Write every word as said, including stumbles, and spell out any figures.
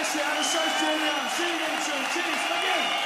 Seattle Search Junior. See you again soon. Cheers. Again.